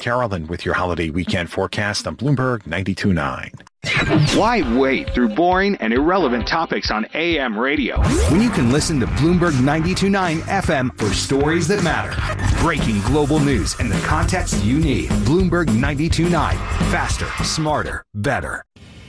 Carolyn with your holiday weekend forecast on Bloomberg 92.9. Why wade through boring and irrelevant topics on AM radio when you can listen to Bloomberg 92.9 FM for stories that matter? Breaking global news and the context you need. Bloomberg 92.9. Faster, smarter, better.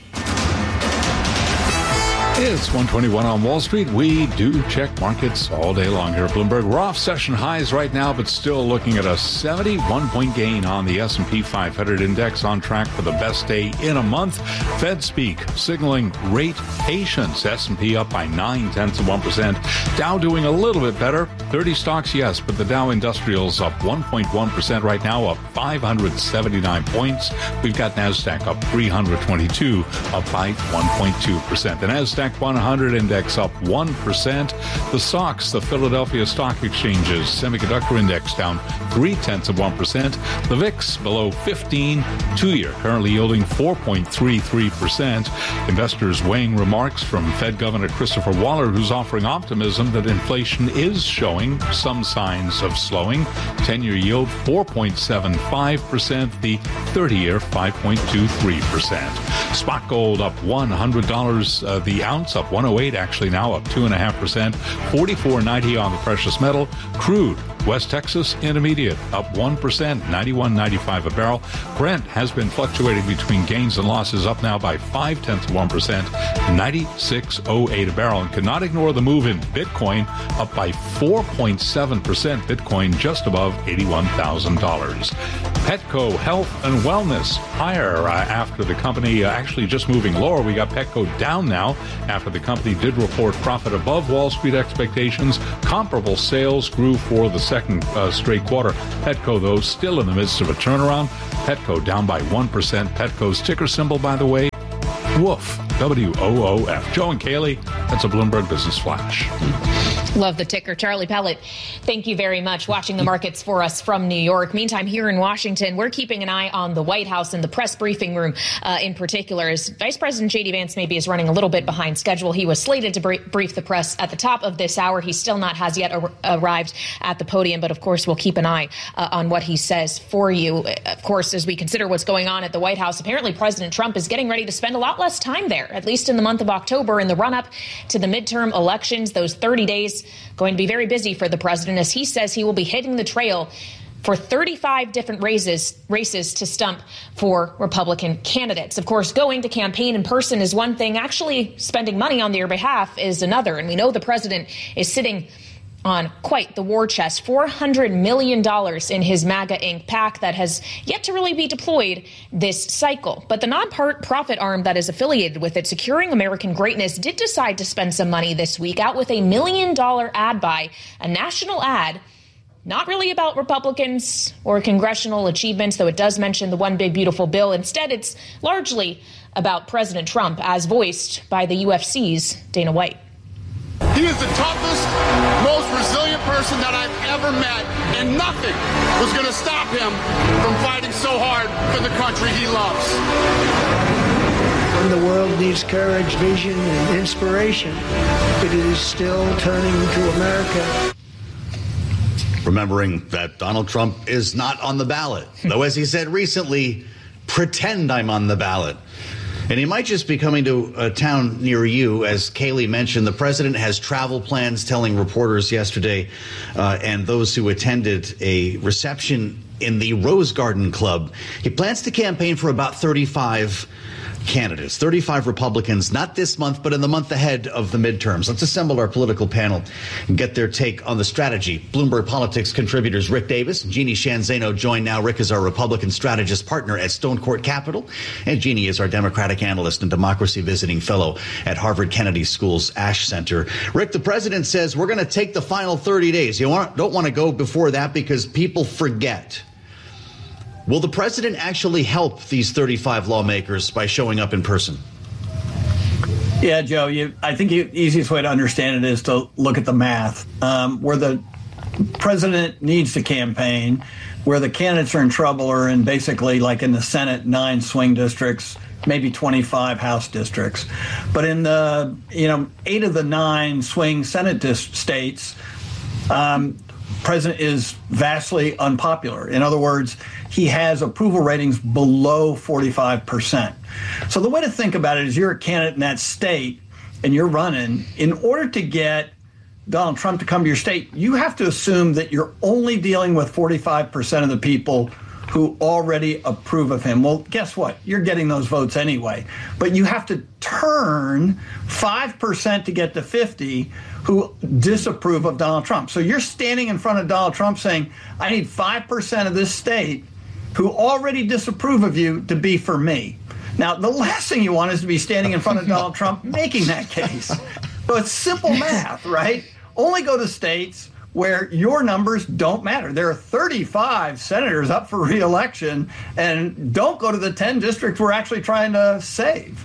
It's 1:21 on Wall Street. We do check markets all day long here at Bloomberg. We're off session highs right now, but still looking at a 71-point gain on the S&P 500 index, on track for the best day in a month. Fed speak signaling rate patience. S&P up by 0.9%. Dow doing a little bit better. 30 stocks, yes, but the Dow Industrials up 1.1% right now, up 579 points. We've got NASDAQ up 322, up by 1.2%. The NASDAQ 100 index up 1%. The SOX, the Philadelphia Stock Exchange's semiconductor index, down 0.3%. The VIX below 15, 2-year, currently yielding 4.33%. Investors weighing remarks from Fed Governor Christopher Waller, who's offering optimism that inflation is showing some signs of slowing. 10-year yield 4.75%, the 30-year 5.23%. Spot gold up $100 the ounce, up 108 actually now, up 2.5%. 44.90 on the precious metal. Crude West Texas Intermediate up 1%, 91.95 a barrel. Brent has been fluctuating between gains and losses, up now by 0.5%, 96.08 a barrel. And cannot ignore the move in Bitcoin, up by 4.7%. Bitcoin just above $81,000. Petco Health and Wellness higher after the company actually just moving lower. We got Petco down now after the company did report profit above Wall Street expectations. Comparable sales grew for the second straight quarter. Petco, though, still in the midst of a turnaround. Petco down by 1%. Petco's ticker symbol, by the way, WOOF, WOOF. Joe and Kaylee, that's a Bloomberg Business Flash. Love the ticker. Charlie Pellet, thank you very much. Watching the markets for us from New York. Meantime, here in Washington, we're keeping an eye on the White House and the press briefing room in particular. As Vice President J.D. Vance maybe is running a little bit behind schedule. He was slated to brief the press at the top of this hour. He still has yet arrived at the podium. But, of course, we'll keep an eye on what he says for you. Of course, as we consider what's going on at the White House, apparently President Trump is getting ready to spend a lot less time there, at least in the month of October, in the run-up to the midterm elections. Those 30 days going to be very busy for the president, as he says he will be hitting the trail for 35 different races to stump for Republican candidates. Of course, going to campaign in person is one thing. Actually spending money on their behalf is another. And we know the president is sitting on quite the war chest, $400 million in his MAGA Inc. PAC that has yet to really be deployed this cycle. But the nonprofit arm that is affiliated with it, Securing American Greatness, did decide to spend some money this week out with $1 million ad buy, a national ad, not really about Republicans or congressional achievements, though it does mention the One Big Beautiful Bill. Instead, it's largely about President Trump, as voiced by the UFC's Dana White. He is the toughest, most resilient person that I've ever met, and nothing was going to stop him from fighting so hard for the country he loves. When the world needs courage, vision, and inspiration, it is still turning to America. Remembering that Donald Trump is not on the ballot, though, as he said recently, pretend I'm on the ballot. And he might just be coming to a town near you. As Kaylee mentioned, the president has travel plans, telling reporters yesterday and those who attended a reception in the Rose Garden Club. He plans to campaign for about 35 candidates, 35 Republicans, not this month, but in the month ahead of the midterms. Let's assemble our political panel and get their take on the strategy. Bloomberg Politics contributors Rick Davis and Jeannie Shanzano join now. Rick is our Republican strategist partner at Stone Court Capital, and Jeannie is our Democratic analyst and democracy visiting fellow at Harvard Kennedy School's Ash Center. Rick, the president says we're going to take the final 30 days. You don't want to go before that because people forget. Will the president actually help these 35 lawmakers by showing up in person? Yeah, Joe, I think the easiest way to understand it is to look at the math. Where the president needs to campaign, where the candidates are in trouble are in basically, like in the Senate, 9 swing districts, maybe 25 House districts. But in the 8 of the 9 swing Senate states, president is vastly unpopular. In other words, he has approval ratings below 45%. So the way to think about it is you're a candidate in that state and you're running. In order to get Donald Trump to come to your state, you have to assume that you're only dealing with 45% of the people who already approve of him. Well, guess what? You're getting those votes anyway. But you have to turn 5% to get to 50 who disapprove of Donald Trump. So you're standing in front of Donald Trump saying, I need 5% of this state who already disapprove of you to be for me. Now, the last thing you want is to be standing in front of Donald Trump making that case. So it's simple math, right? Only go to states where your numbers don't matter. There are 35 senators up for re-election, and don't go to the 10 districts we're actually trying to save.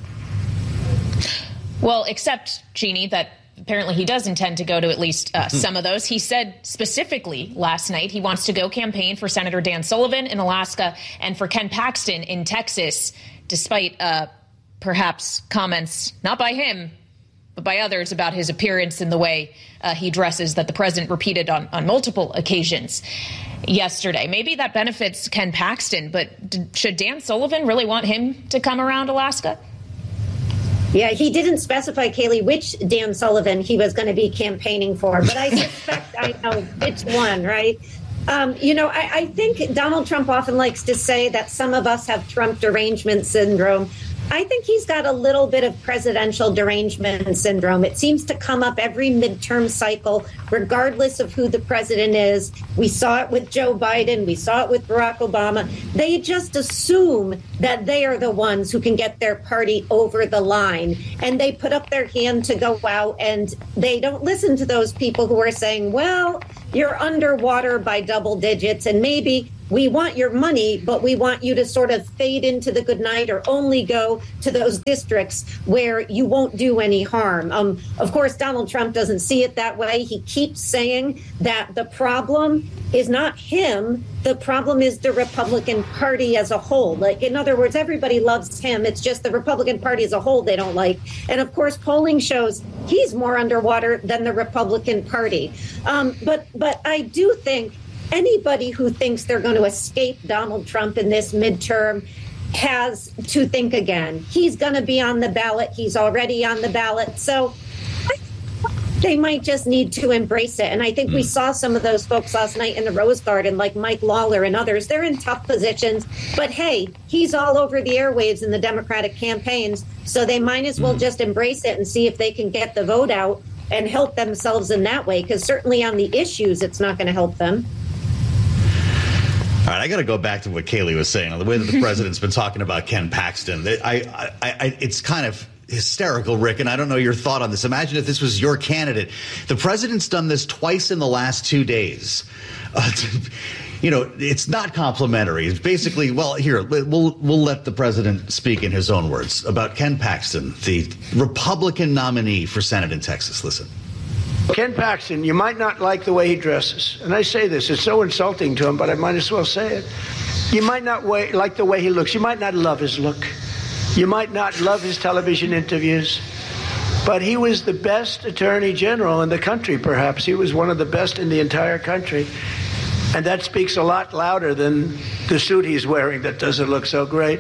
Well, except, Jeannie, that apparently he does intend to go to at least some of those. He said specifically last night he wants to go campaign for Senator Dan Sullivan in Alaska and for Ken Paxton in Texas, despite perhaps comments, not by him, but by others, about his appearance and the way he dresses that the president repeated on multiple occasions yesterday. Maybe that benefits Ken Paxton, but should Dan Sullivan really want him to come around Alaska? Yeah, he didn't specify, Kayleigh, which Dan Sullivan he was going to be campaigning for, but I suspect I know which one, right? I think Donald Trump often likes to say that some of us have Trump derangement syndrome. I think he's got a little bit of presidential derangement syndrome. It seems to come up every midterm cycle, regardless of who the president is. We saw it with Joe Biden. We saw it with Barack Obama. They just assume that they are the ones who can get their party over the line. And they put up their hand to go out, and they don't listen to those people who are saying, well, you're underwater by double digits, and maybe we want your money, but we want you to sort of fade into the good night or only go to those districts where you won't do any harm. Of course, Donald Trump doesn't see it that way. He keeps saying that the problem is not him. The problem is the Republican Party as a whole. Like, in other words, everybody loves him. It's just the Republican Party as a whole they don't like. And of course, polling shows he's more underwater than the Republican Party. But I do think anybody who thinks they're going to escape Donald Trump in this midterm has to think again. He's going to be on the ballot. He's already on the ballot. So they might just need to embrace it. And I think we saw some of those folks last night in the Rose Garden, like Mike Lawler and others. They're in tough positions. But hey, he's all over the airwaves in the Democratic campaigns. So they might as well just embrace it and see if they can get the vote out and help themselves in that way. Because certainly on the issues, it's not going to help them. All right, I got to go back to what Kayleigh was saying on the way that the president's been talking about Ken Paxton. It's kind of hysterical, Rick, and I don't know your thought on this. Imagine if this was your candidate. The president's done this twice in the last 2 days. It's not complimentary. It's basically, well, here, we'll let the president speak in his own words about Ken Paxton, the Republican nominee for Senate in Texas. Listen. Ken Paxton, you might not like the way he dresses. And I say this, it's so insulting to him, but I might as well say it. You might not like the way he looks. You might not love his look. You might not love his television interviews. But he was the best attorney general in the country, perhaps. He was one of the best in the entire country. And that speaks a lot louder than the suit he's wearing that doesn't look so great.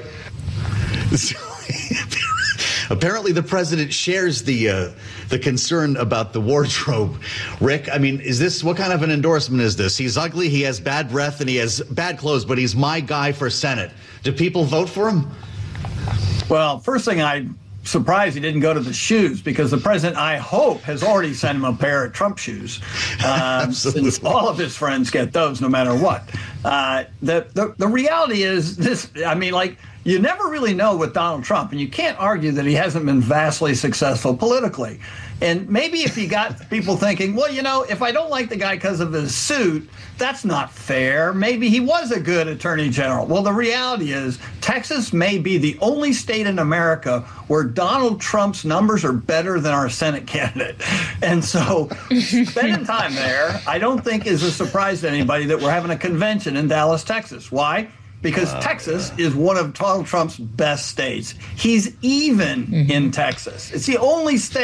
Apparently, the president shares the concern about the wardrobe. Rick, I mean, what kind of an endorsement is this? He's ugly, he has bad breath, and he has bad clothes, but he's my guy for Senate. Do people vote for him? Well, first thing, I'm surprised he didn't go to the shoes, because the president, I hope, has already sent him a pair of Trump shoes. Since all of his friends get those no matter what. The reality is this, you never really know with Donald Trump, and you can't argue that he hasn't been vastly successful politically. And maybe if he got people thinking, well, if I don't like the guy because of his suit, that's not fair. Maybe he was a good attorney general. Well, the reality is Texas may be the only state in America where Donald Trump's numbers are better than our Senate candidate. And so spending time there, I don't think is a surprise to anybody that we're having a convention in Dallas, Texas. Why? Because Texas is one of Donald Trump's best states. He's even in Texas. It's the only state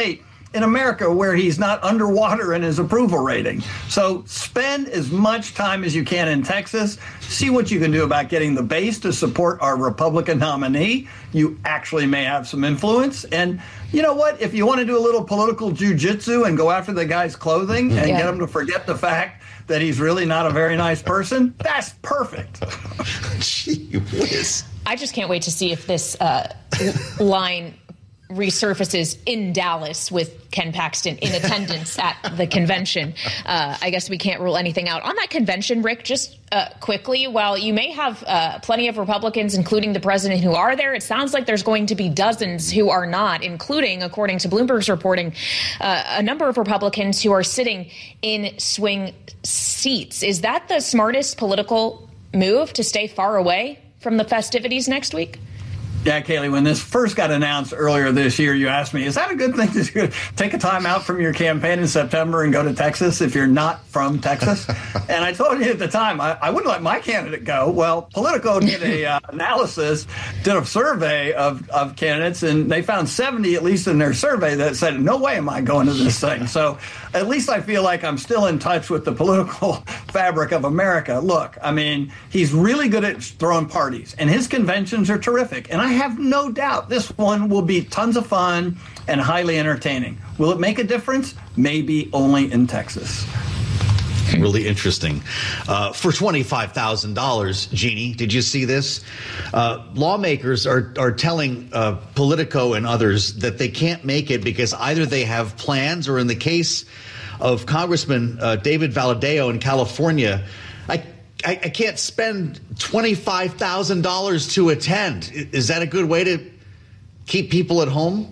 in America where he's not underwater in his approval rating. So spend as much time as you can in Texas. See what you can do about getting the base to support our Republican nominee. You actually may have some influence. And you know what? If you want to do a little political jujitsu and go after the guy's clothing and get him to forget the fact that he's really not a very nice person, that's perfect. Gee whiz. I just can't wait to see if this line resurfaces in Dallas with Ken Paxton in attendance at the convention. I guess we can't rule anything out. On that convention, Rick, just quickly, while you may have plenty of Republicans, including the president, who are there, it sounds like there's going to be dozens who are not, including, according to Bloomberg's reporting, a number of Republicans who are sitting in swing seats. Is that the smartest political move, to stay far away from the festivities next week? Yeah, Kayleigh, when this first got announced earlier this year, you asked me, is that a good thing to take a time out from your campaign in September and go to Texas if you're not from Texas? And I told you at the time, I wouldn't let my candidate go. Well, Politico did a analysis, did a survey of candidates, and they found 70, at least in their survey, that said, no way am I going to this thing. So at least I feel like I'm still in touch with the political fabric of America. Look, I mean, he's really good at throwing parties, and his conventions are terrific. And I have no doubt this one will be tons of fun and highly entertaining. Will it make a difference? Maybe only in Texas. Really interesting. For $25,000, Jeannie, did you see this? Lawmakers are telling Politico and others that they can't make it because either they have plans, or in the case of Congressman David Valadao in California, I can't spend $25,000 to attend. Is that a good way to keep people at home?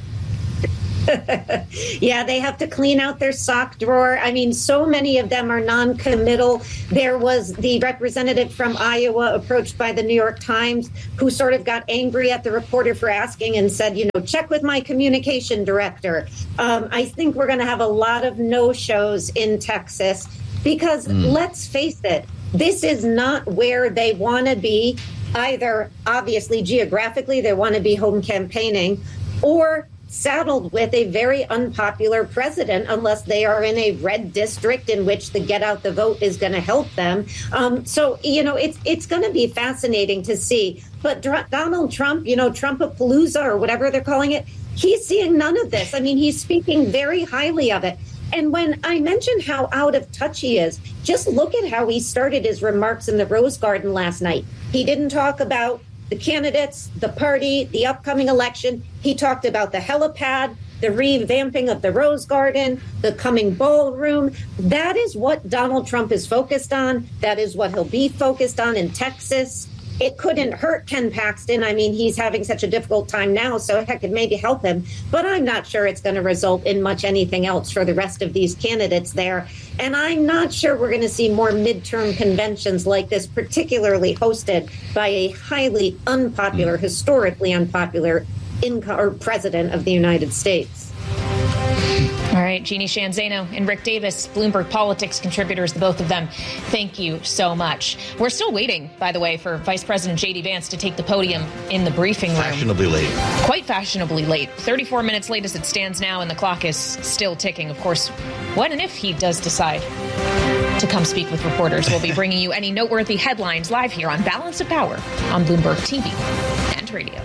Yeah, they have to clean out their sock drawer. I mean, so many of them are non-committal. There was the representative from Iowa approached by the New York Times who sort of got angry at the reporter for asking and said, check with my communication director. I think we're going to have a lot of no-shows in Texas because let's face it, this is not where they want to be. Either, obviously, geographically, they want to be home campaigning, or saddled with a very unpopular president unless they are in a red district in which the get out the vote is going to help them. So, it's going to be fascinating to see. But Donald Trump, Trumpapalooza or whatever they're calling it, he's seeing none of this. I mean, he's speaking very highly of it. And when I mentioned how out of touch he is, just look at how he started his remarks in the Rose Garden last night. He didn't talk about the candidates, the party, the upcoming election. He talked about the helipad, the revamping of the Rose Garden, the coming ballroom. That is what Donald Trump is focused on. That is what he'll be focused on in Texas. It couldn't hurt Ken Paxton. I mean, he's having such a difficult time now, so heck, it maybe help him. But I'm not sure it's going to result in much anything else for the rest of these candidates there. And I'm not sure we're going to see more midterm conventions like this, particularly hosted by a highly unpopular, historically unpopular president of the United States. All right, Jeannie Sheehan Zaino and Rick Davis, Bloomberg Politics contributors, the both of them, thank you so much. We're still waiting, by the way, for Vice President J.D. Vance to take the podium in the briefing room. Fashionably late. Quite fashionably late. 34 minutes late as it stands now, and the clock is still ticking. Of course, when and if he does decide to come speak with reporters, we'll be bringing you any noteworthy headlines live here on Balance of Power on Bloomberg TV and radio.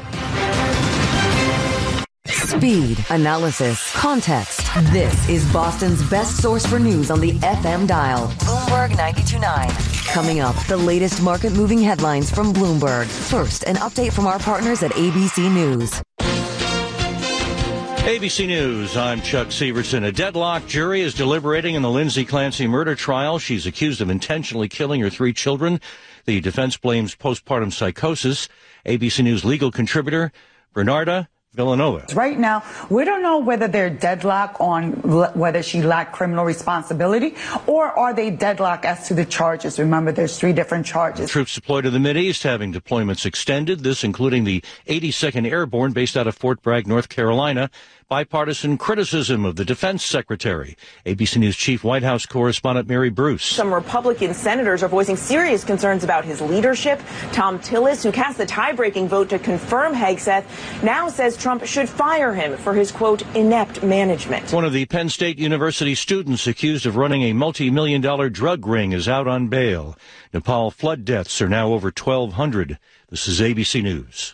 Speed, analysis, context. This is Boston's best source for news on the FM dial. Bloomberg 92.9. Coming up, the latest market-moving headlines from Bloomberg. First, an update from our partners at ABC News. ABC News, I'm Chuck Severson. A deadlocked jury is deliberating in the Lindsay Clancy murder trial. She's accused of intentionally killing her 3 children. The defense blames postpartum psychosis. ABC News legal contributor Bernarda Villanova. Right now, we don't know whether they're deadlocked on whether she lacked criminal responsibility, or are they deadlocked as to the charges. Remember, there's 3 different charges. Troops deployed to the Mideast having deployments extended, this including the 82nd Airborne based out of Fort Bragg, North Carolina. Bipartisan criticism of the defense secretary. ABC News chief White House correspondent Mary Bruce. Some Republican senators are voicing serious concerns about his leadership. Tom Tillis, who cast the tie-breaking vote to confirm Hegseth, now says Trump should fire him for his, quote, inept management. One of the Penn State University students accused of running a multi-million-dollar drug ring is out on bail. Nepal flood deaths are now over 1,200. This is ABC News.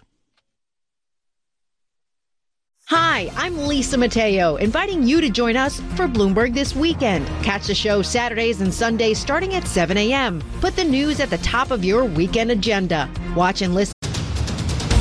Hi, I'm Lisa Mateo, inviting you to join us for Bloomberg This Weekend. Catch the show Saturdays and Sundays starting at 7 a.m. Put the news at the top of your weekend agenda. Watch and listen